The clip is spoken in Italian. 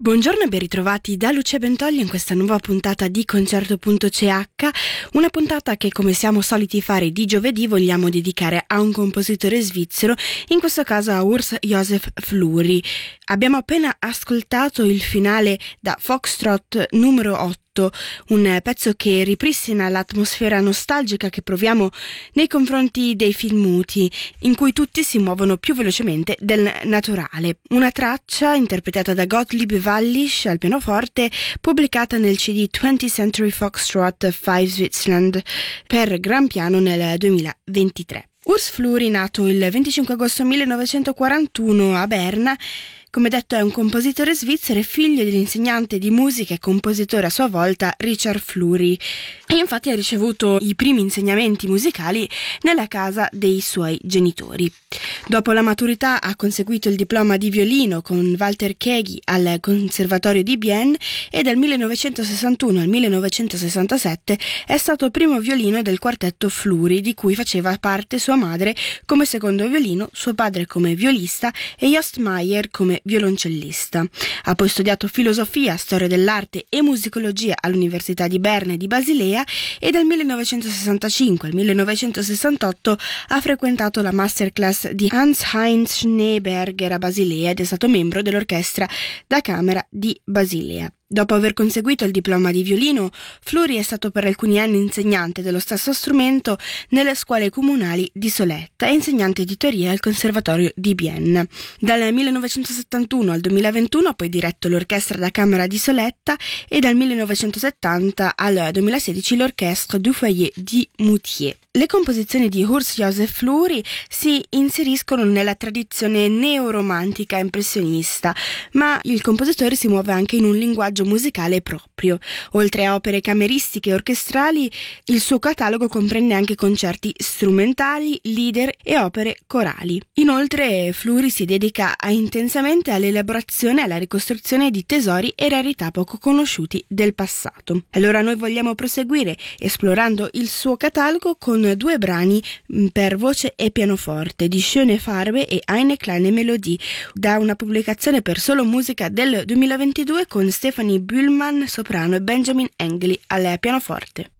Buongiorno e ben ritrovati da Lucia Bentogli in questa nuova puntata di Concerto.ch, una puntata che, come siamo soliti fare di giovedì, vogliamo dedicare a un compositore svizzero, in questo caso a Urs Josef Fluri. Abbiamo appena ascoltato il finale da Foxtrot numero 8, un pezzo che ripristina l'atmosfera nostalgica che proviamo nei confronti dei film muti, in cui tutti si muovono più velocemente del naturale. Una traccia interpretata da Gottlieb Wallisch al pianoforte, pubblicata nel CD 20th Century Foxtrot 5 Switzerland per Gran Piano nel 2023. Urs Fluri, nato il 25 agosto 1941 a Berna, come detto è un compositore svizzero e figlio dell'insegnante di musica e compositore a sua volta Richard Fluri, e infatti ha ricevuto i primi insegnamenti musicali nella casa dei suoi genitori. Dopo la maturità ha conseguito il diploma di violino con Walter Kegi al Conservatorio di Bienne e dal 1961 al 1967 è stato primo violino del quartetto Fluri, di cui faceva parte sua madre come secondo violino, suo padre come violista e Jost Meyer come violoncellista. Ha poi studiato filosofia, storia dell'arte e musicologia all'Università di Berna e di Basilea e dal 1965 al 1968 ha frequentato la masterclass di Hans-Heinz Schneeberger a Basilea ed è stato membro dell'orchestra da camera di Basilea. Dopo aver conseguito il diploma di violino, Fluri è stato per alcuni anni insegnante dello stesso strumento nelle scuole comunali di Soletta e insegnante di teoria al Conservatorio di Bienne. Dal 1971 al 2021 ha poi diretto l'orchestra da camera di Soletta e dal 1970 al 2016 l'Orchestre du Foyer di Moutier. Le composizioni di Urs Josef Fluri si inseriscono nella tradizione neoromantica impressionista, ma il compositore si muove anche in un linguaggio musicale proprio. Oltre a opere cameristiche e orchestrali, il suo catalogo comprende anche concerti strumentali, lieder e opere corali. Inoltre, Fluri si dedica intensamente all'elaborazione e alla ricostruzione di tesori e rarità poco conosciuti del passato. Allora noi vogliamo proseguire esplorando il suo catalogo con due brani per voce e pianoforte di Schöne Farbe e Eine kleine Melodie, da una pubblicazione per solo musica del 2022 con Stefanie Bühlmann soprano e Benjamin Engeli al pianoforte.